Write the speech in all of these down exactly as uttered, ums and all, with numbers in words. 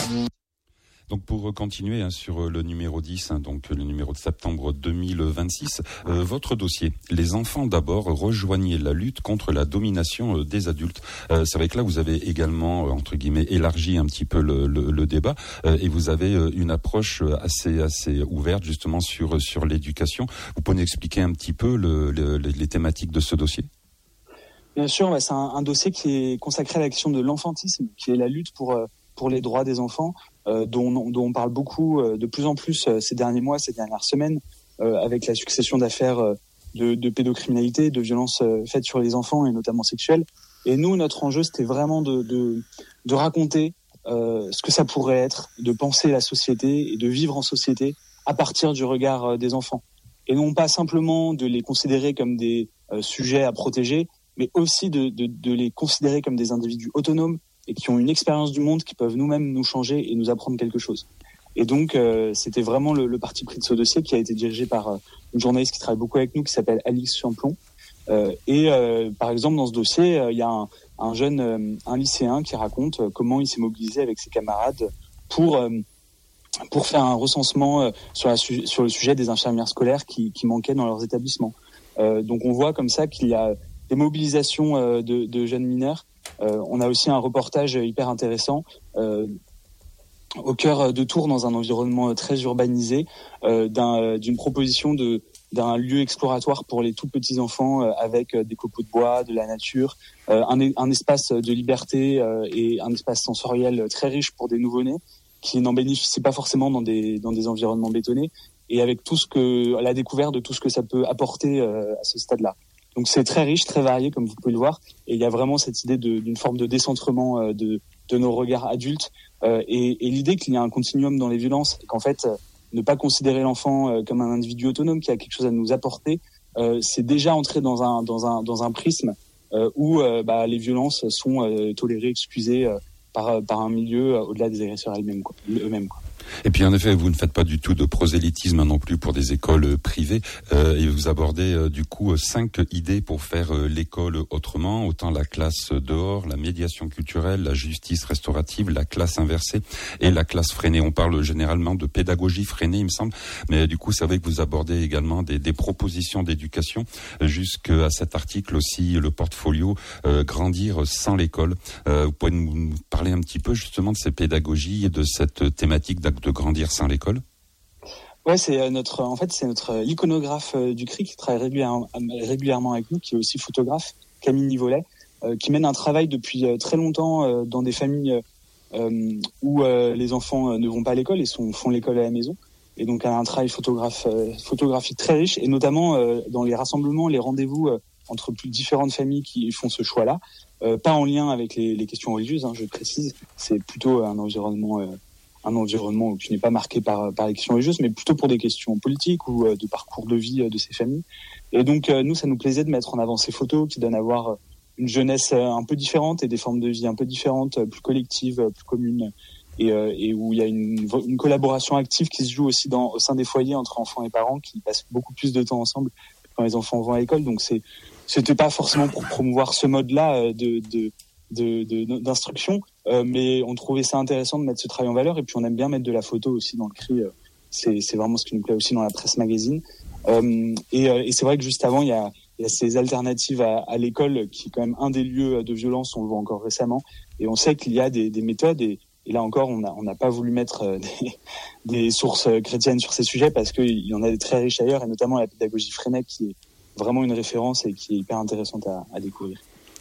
Donc pour continuer hein, sur le numéro dix, hein, donc le numéro de septembre deux mille vingt-six, euh, votre dossier, les enfants d'abord, rejoignez la lutte contre la domination euh, des adultes. Euh, c'est vrai que là vous avez également euh, entre guillemets élargi un petit peu le, le, le débat euh, et vous avez euh, une approche assez assez ouverte justement sur sur l'éducation. Vous pouvez nous expliquer un petit peu le, le, les thématiques de ce dossier? Bien sûr, ouais, c'est un, un dossier qui est consacré à l'action de l'enfantisme, qui est la lutte pour euh, pour les droits des enfants. Euh, dont, dont on parle beaucoup euh, de plus en plus euh, ces derniers mois, ces dernières semaines, euh, avec la succession d'affaires euh, de, de pédocriminalité, de violences euh, faites sur les enfants et notamment sexuelles. Et nous, notre enjeu, c'était vraiment de, de, de raconter euh, ce que ça pourrait être, de penser la société et de vivre en société à partir du regard euh, des enfants. Et non pas simplement de les considérer comme des euh, sujets à protéger, mais aussi de, de, de les considérer comme des individus autonomes, et qui ont une expérience du monde qui peuvent nous-mêmes nous changer et nous apprendre quelque chose. Et donc, euh, c'était vraiment le, le parti pris de ce dossier qui a été dirigé par euh, une journaliste qui travaille beaucoup avec nous, qui s'appelle Alix Champlon. Euh, et euh, par exemple, dans ce dossier, il euh, y a un, un jeune, euh, un lycéen qui raconte euh, comment il s'est mobilisé avec ses camarades pour euh, pour faire un recensement euh, sur, la su- sur le sujet des infirmières scolaires qui, qui manquaient dans leurs établissements. Euh, donc, on voit comme ça qu'il y a des mobilisations euh, de, de jeunes mineurs. Euh, on a aussi un reportage hyper intéressant euh, au cœur de Tours, dans un environnement très urbanisé, euh, d'un, d'une proposition de, d'un lieu exploratoire pour les tout petits enfants euh, avec des copeaux de bois, de la nature, euh, un, un espace de liberté euh, et un espace sensoriel très riche pour des nouveau-nés qui n'en bénéficient pas forcément dans des, dans des environnements bétonnés, et avec tout ce que, la découverte de tout ce que ça peut apporter euh, à ce stade-là. Donc c'est très riche, très varié, comme vous pouvez le voir, et il y a vraiment cette idée de, d'une forme de décentrement euh, de, de nos regards adultes, euh, et, et l'idée qu'il y a un continuum dans les violences, et qu'en fait, euh, ne pas considérer l'enfant euh, comme un individu autonome qui a quelque chose à nous apporter, euh, c'est déjà entrer dans un, dans un, dans un prisme euh, où euh, bah, les violences sont euh, tolérées, excusées euh, par, par un milieu euh, au-delà des agresseurs eux-mêmes, quoi, eux-mêmes, quoi. Et puis en effet, vous ne faites pas du tout de prosélytisme non plus pour des écoles euh, privées, euh, et vous abordez euh, du coup cinq idées pour faire euh, l'école autrement, autant la classe dehors, la médiation culturelle, la justice restaurative, la classe inversée et la classe freinée. On parle généralement de pédagogie freinée, il me semble, mais du coup c'est vrai que vous abordez également des, des propositions d'éducation, jusqu'à cet article aussi, le portfolio euh, Grandir sans l'école. Euh, vous pouvez nous parler un petit peu justement de ces pédagogies et de cette thématique d'acte de grandir sans l'école? Ouais, c'est notre, en fait, c'est notre iconographe du C R I qui travaille régulièrement, régulièrement avec nous, qui est aussi photographe, Camille Nivolet, euh, qui mène un travail depuis très longtemps euh, dans des familles euh, où euh, les enfants ne vont pas à l'école et sont, font l'école à la maison. Et donc, elle a un travail photographe, euh, photographique très riche, et notamment euh, dans les rassemblements, les rendez-vous euh, entre plus différentes familles qui font ce choix-là, euh, pas en lien avec les, les questions religieuses, hein, je précise, c'est plutôt un environnement... Euh, un environnement qui n'est pas marqué par, par les questions religieuses, mais plutôt pour des questions politiques ou euh, de parcours de vie euh, de ces familles. Et donc, euh, nous, ça nous plaisait de mettre en avant ces photos qui donnent à voir une jeunesse euh, un peu différente et des formes de vie un peu différentes, euh, plus collectives, euh, plus communes, et, euh, et où il y a une, une collaboration active qui se joue aussi dans, au sein des foyers entre enfants et parents qui passent beaucoup plus de temps ensemble quand les enfants vont à l'école. Donc, c'est, c'était pas forcément pour promouvoir ce mode-là euh, de... de De, de, d'instruction, euh, mais on trouvait ça intéressant de mettre ce travail en valeur, et puis on aime bien mettre de la photo aussi dans le C R I, euh, c'est, c'est vraiment ce qui nous plaît aussi dans la presse magazine. Euh, et, euh, et c'est vrai que juste avant, il y a, il y a ces alternatives à, à l'école, qui est quand même un des lieux de violence, on le voit encore récemment, et on sait qu'il y a des, des méthodes, et, et là encore, on n'a on n'a pas voulu mettre euh, des, des sources chrétiennes sur ces sujets, parce qu'il y en a des très riches ailleurs, et notamment la pédagogie Freinet, qui est vraiment une référence et qui est hyper intéressante à, à découvrir.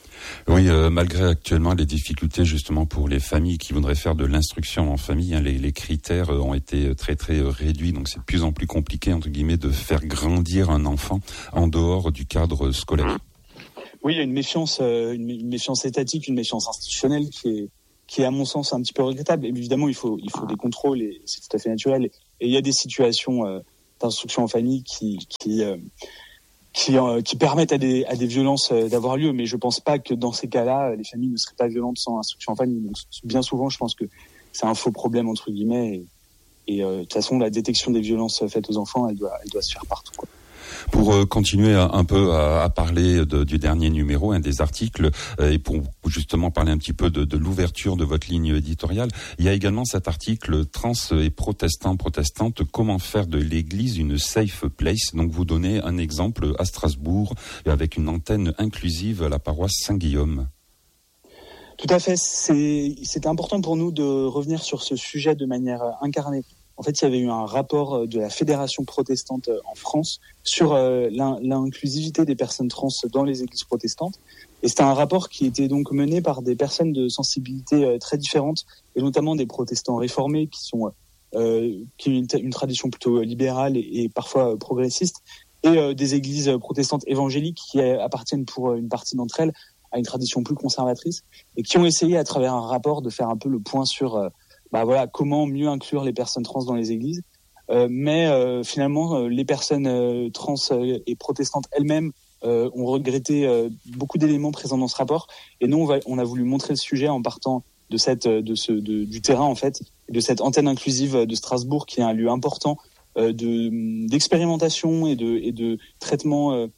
Oui, euh, malgré actuellement les difficultés justement pour les familles qui voudraient faire de l'instruction en famille, hein, les, les critères euh, ont été très très euh, réduits, donc c'est de plus en plus compliqué entre guillemets de faire grandir un enfant en dehors du cadre scolaire. Oui, il y a une méfiance, euh, une, une méfiance étatique, une méfiance institutionnelle qui est qui est à mon sens un petit peu regrettable. Et évidemment, il faut il faut des contrôles, et c'est tout à fait naturel. Et, et il y a des situations euh, d'instruction en famille qui qui euh, Qui, euh, qui permettent à des, à des violences euh, d'avoir lieu, mais je pense pas que dans ces cas-là, les familles ne seraient pas violentes sans instruction en famille. Donc, bien souvent, je pense que c'est un faux problème, entre guillemets, et, et euh, de toute façon, la détection des violences faites aux enfants, elle doit, elle doit se faire partout, quoi. Pour euh, continuer à, un peu à, à parler de, du dernier numéro, un des articles, euh, et pour justement parler un petit peu de, de l'ouverture de votre ligne éditoriale, il y a également cet article Trans et protestants, protestantes, comment faire de l'Église une safe place. Donc vous donnez un exemple à Strasbourg avec une antenne inclusive à la paroisse Saint-Guillaume. Tout à fait. C'est, c'était important pour nous de revenir sur ce sujet de manière incarnée. En fait, il y avait eu un rapport de la Fédération protestante en France sur euh, l'inclusivité des personnes trans dans les églises protestantes. Et c'était un rapport qui était donc mené par des personnes de sensibilités euh, très différentes, et notamment des protestants réformés qui sont euh, qui ont une, une tradition plutôt libérale et, et parfois euh, progressiste, et euh, des églises protestantes évangéliques qui euh, appartiennent pour une partie d'entre elles à une tradition plus conservatrice, et qui ont essayé à travers un rapport de faire un peu le point sur euh, bah voilà, comment mieux inclure les personnes trans dans les églises. Euh, mais euh, finalement, euh, les personnes euh, trans euh, et protestantes elles-mêmes euh, ont regretté euh, beaucoup d'éléments présents dans ce rapport. Et nous, on, va, on a voulu montrer le sujet en partant de cette, de ce, de, du terrain en fait, de cette antenne inclusive de Strasbourg, qui est un lieu important euh, de d'expérimentation et de, et de traitement euh,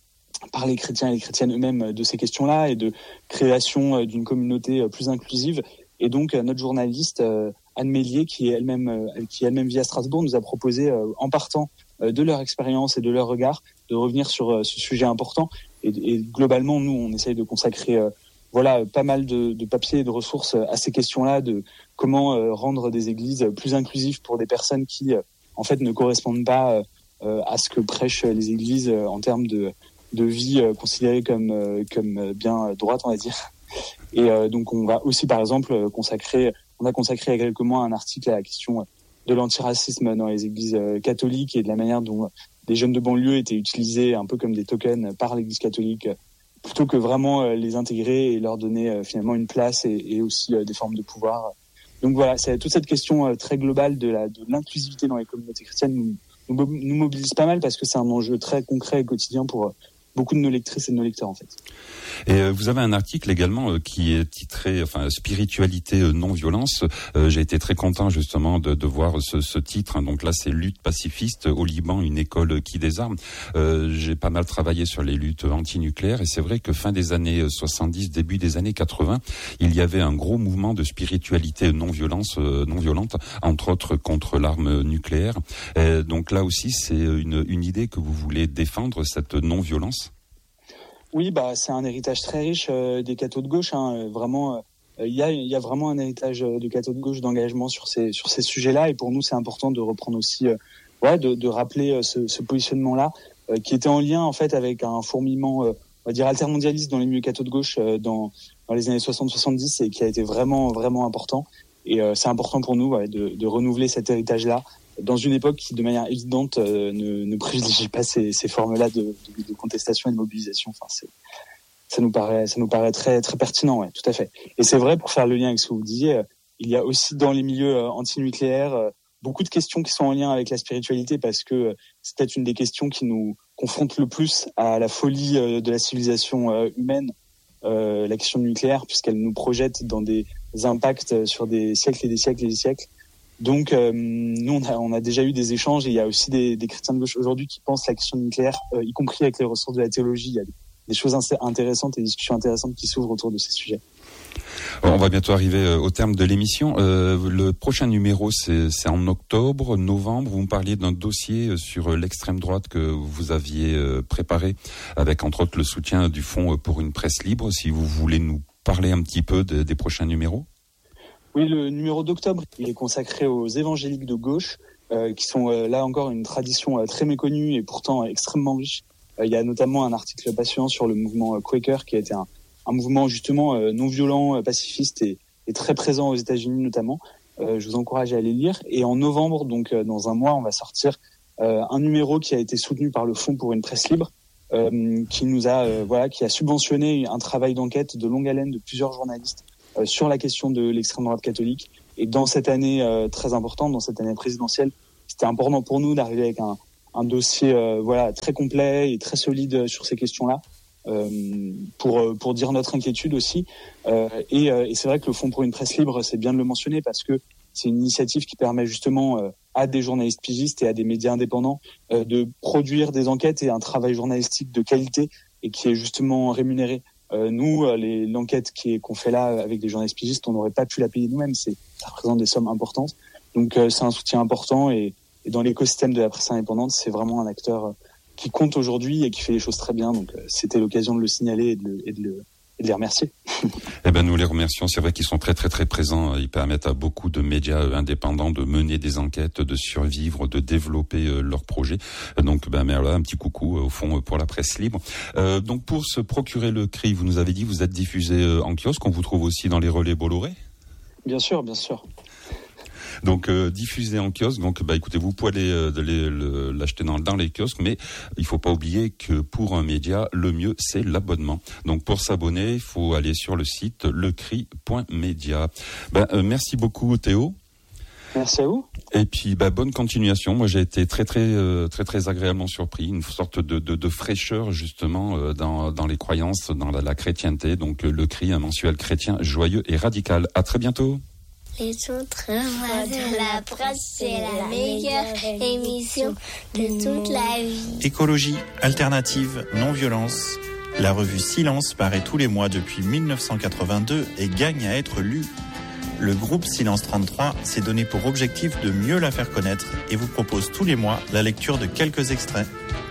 par les chrétiens et les chrétiennes eux-mêmes de ces questions-là, et de création euh, d'une communauté euh, plus inclusive. Et donc, notre journaliste, euh, Anne Mélier, qui est elle-même, euh, qui elle-même vit à Strasbourg, nous a proposé, euh, en partant euh, de leur expérience et de leur regard, de revenir sur euh, ce sujet important. Et, et globalement, nous, on essaye de consacrer euh, voilà, pas mal de, de papiers et de ressources à ces questions-là, de comment euh, rendre des églises plus inclusives pour des personnes qui, euh, en fait, ne correspondent pas euh, à ce que prêchent les églises euh, en termes de, de vie euh, considérée comme, euh, comme bien droite, on va dire. Et euh, donc on va aussi par exemple consacrer, on a consacré il y a quelques mois un article à la question de l'antiracisme dans les églises catholiques et de la manière dont des jeunes de banlieue étaient utilisés un peu comme des tokens par l'église catholique, plutôt que vraiment les intégrer et leur donner finalement une place et, et aussi des formes de pouvoir. Donc voilà, c'est toute cette question très globale de, la, de l'inclusivité dans les communautés chrétiennes nous, nous, nous mobilise pas mal, parce que c'est un enjeu très concret et quotidien pour beaucoup de nos lectrices et de nos lecteurs en fait. Et euh, vous avez un article également euh, qui est titré, enfin, spiritualité euh, non violence. Euh, j'ai été très content justement de, de voir ce, ce titre. Hein. Donc là, c'est lutte pacifiste au Liban, une école qui désarme. Euh, j'ai pas mal travaillé sur les luttes antinucléaires, et c'est vrai que fin des années soixante-dix, début des années quatre-vingts, il y avait un gros mouvement de spiritualité non violence, euh, non violente, entre autres contre l'arme nucléaire. Et donc là aussi, c'est une, une idée que vous voulez défendre, cette non violence. Oui, bah c'est un héritage très riche euh, des cathos de gauche. Hein, vraiment, il euh, y a il y a vraiment un héritage de cathos de gauche d'engagement sur ces sur ces sujets-là. Et pour nous, c'est important de reprendre aussi, euh, ouais, de, de rappeler euh, ce, ce positionnement-là, euh, qui était en lien en fait avec un fourmillement, euh, on va dire altermondialiste dans les milieux cathos de gauche euh, dans dans les années soixante soixante-dix, et qui a été vraiment vraiment important. Et euh, c'est important pour nous, ouais, de, de renouveler cet héritage-là dans une époque qui, de manière évidente, euh, ne, ne privilégie pas ces, ces formes-là de, de, de contestation et de mobilisation. Enfin, c'est, ça nous paraît, ça nous paraît très, très pertinent, ouais, tout à fait. Et c'est vrai, pour faire le lien avec ce que vous disiez, euh, il y a aussi dans les milieux euh, antinucléaires euh, beaucoup de questions qui sont en lien avec la spiritualité, parce que euh, c'est peut-être une des questions qui nous confronte le plus à la folie euh, de la civilisation euh, humaine, euh, la question nucléaire, puisqu'elle nous projette dans des impacts sur des siècles et des siècles et des siècles. Donc, euh, nous, on a, on a déjà eu des échanges, et il y a aussi des, des chrétiens de gauche aujourd'hui qui pensent la question nucléaire, euh, y compris avec les ressources de la théologie. Il y a des, des choses intéressantes et des discussions intéressantes qui s'ouvrent autour de ces sujets. On va bientôt arriver au terme de l'émission. Euh, le prochain numéro, c'est, c'est en octobre, novembre. Vous me parliez d'un dossier sur l'extrême droite que vous aviez préparé, avec entre autres le soutien du Fonds pour une presse libre. Si vous voulez nous parler un petit peu de, des prochains numéros. Oui, le numéro d'octobre, il est consacré aux évangéliques de gauche, euh, qui sont euh, là encore une tradition euh, très méconnue et pourtant euh, extrêmement riche. Euh, il y a notamment un article passionnant sur le mouvement euh, Quaker, qui a été un, un mouvement justement euh, non violent, euh, pacifiste et, et très présent aux États-Unis notamment. Euh, je vous encourage à aller lire. Et en novembre, donc euh, dans un mois, on va sortir euh, un numéro qui a été soutenu par le Fonds pour une presse libre, euh, qui nous a euh, voilà, qui a subventionné un travail d'enquête de longue haleine de plusieurs journalistes Euh, sur la question de l'extrême droite catholique. Et dans cette année euh, très importante, dans cette année présidentielle, c'était important pour nous d'arriver avec un, un dossier euh, voilà, très complet et très solide sur ces questions-là, euh, pour, pour dire notre inquiétude aussi. Euh, et, euh, et c'est vrai que le Fonds pour une presse libre, c'est bien de le mentionner, parce que c'est une initiative qui permet justement euh, à des journalistes pigistes et à des médias indépendants euh, de produire des enquêtes et un travail journalistique de qualité et qui est justement rémunéré. Euh, nous, les, l'enquête qui est, qu'on fait là avec des journalistes pigistes, on n'aurait pas pu la payer nous-mêmes. C'est, ça représente des sommes importantes. Donc euh, c'est un soutien important et, et dans l'écosystème de la presse indépendante, c'est vraiment un acteur euh, qui compte aujourd'hui et qui fait les choses très bien. Donc euh, c'était l'occasion de le signaler et de, le, et de, le, et de les remercier. Eh ben nous les remercions. C'est vrai qu'ils sont très très très présents. Ils permettent à beaucoup de médias indépendants de mener des enquêtes, de survivre, de développer euh, leurs projets. Donc ben mais là un petit coucou euh, au fond pour la presse libre. Euh, donc pour se procurer le C R I, vous nous avez dit vous êtes diffusé euh, en kiosque. On vous trouve aussi dans les relais Bolloré. Bien sûr, bien sûr. Donc euh, diffusé en kiosque, donc bah écoutez, vous pouvez aller euh, de les, le, l'acheter dans, dans les kiosques, mais il faut pas oublier que pour un média, le mieux c'est l'abonnement. Donc pour s'abonner, il faut aller sur le site le cri point media. Ben euh, merci beaucoup Théo. Merci à vous. Et puis bah bonne continuation. Moi j'ai été très très euh, très très agréablement surpris, une sorte de de, de fraîcheur justement euh, dans dans les croyances, dans la, la chrétienté. Donc euh, le Cri, un mensuel chrétien joyeux et radical. À très bientôt. Les autres voix de la presse, c'est la meilleure émission de toute la vie. Écologie, alternative, non-violence. La revue Silence paraît tous les mois depuis dix-neuf cent quatre-vingt-deux et gagne à être lue. Le groupe Silence trente-trois s'est donné pour objectif de mieux la faire connaître et vous propose tous les mois la lecture de quelques extraits.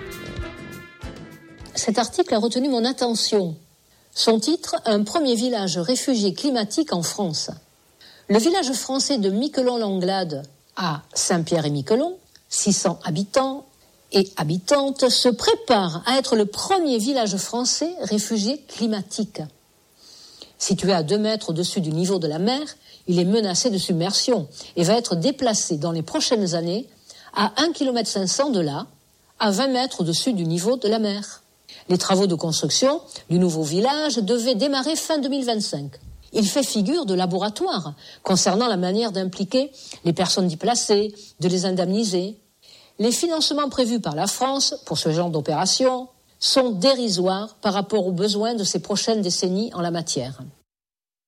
Cet article a retenu mon attention. Son titre, un premier village réfugié climatique en France. Le village français de Miquelon-Langlade à Saint-Pierre-et-Miquelon, six cents habitants et habitantes, se prépare à être le premier village français réfugié climatique. Situé à deux mètres au-dessus du niveau de la mer, il est menacé de submersion et va être déplacé dans les prochaines années à un virgule cinq kilomètres de là, à vingt mètres au-dessus du niveau de la mer. Les travaux de construction du nouveau village devaient démarrer fin deux mille vingt-cinq. Il fait figure de laboratoire concernant la manière d'impliquer les personnes déplacées, de les indemniser. Les financements prévus par la France pour ce genre d'opération sont dérisoires par rapport aux besoins de ces prochaines décennies en la matière.